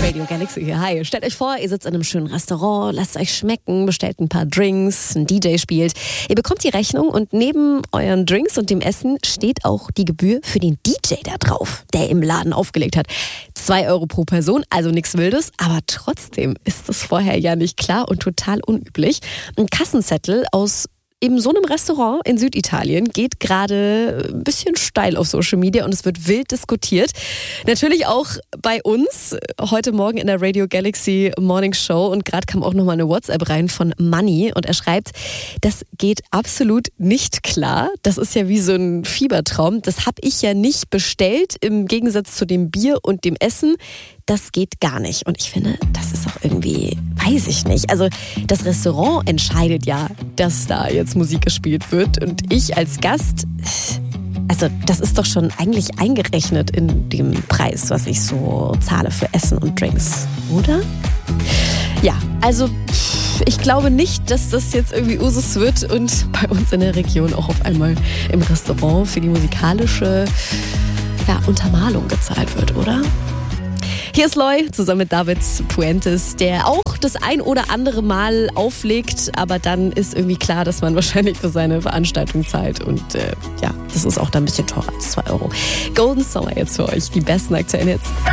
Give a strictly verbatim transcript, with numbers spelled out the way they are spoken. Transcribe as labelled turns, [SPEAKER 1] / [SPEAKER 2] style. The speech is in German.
[SPEAKER 1] Radio Galaxy hier. Hi, stellt euch vor, ihr sitzt in einem schönen Restaurant, lasst es euch schmecken, bestellt ein paar Drinks, ein D J spielt. Ihr bekommt die Rechnung und neben euren Drinks und dem Essen steht auch die Gebühr für den D J da drauf, der im Laden aufgelegt hat. Zwei Euro pro Person, also nichts Wildes, aber trotzdem ist das vorher ja nicht klar und total unüblich. Ein Kassenzettel aus eben so einem Restaurant in Süditalien geht gerade ein bisschen steil auf Social Media und es wird wild diskutiert. Natürlich auch bei uns, heute Morgen in der Radio Galaxy Morning Show, und gerade kam auch nochmal eine WhatsApp rein von Manni und er schreibt, das geht absolut nicht klar. Das ist ja wie so ein Fiebertraum. Das habe ich ja nicht bestellt, im Gegensatz zu dem Bier und dem Essen. Das geht gar nicht. Und ich finde, das ist auch irgendwie, weiß ich nicht. Also das Restaurant entscheidet ja, dass da jetzt Musik gespielt wird. Und ich als Gast, also das ist doch schon eigentlich eingerechnet in dem Preis, was ich so zahle für Essen und Drinks, oder? Ja, also ich glaube nicht, dass das jetzt irgendwie Usus wird und bei uns in der Region auch auf einmal im Restaurant für die musikalische ja, Untermalung gezahlt wird, oder? Hier ist Loy zusammen mit David Puentes, der auch das ein oder andere Mal auflegt, aber dann ist irgendwie klar, dass man wahrscheinlich für seine Veranstaltung zahlt und äh, ja, das ist auch dann ein bisschen teurer als zwei Euro. Golden Summer jetzt für euch, die besten aktuellen Hits.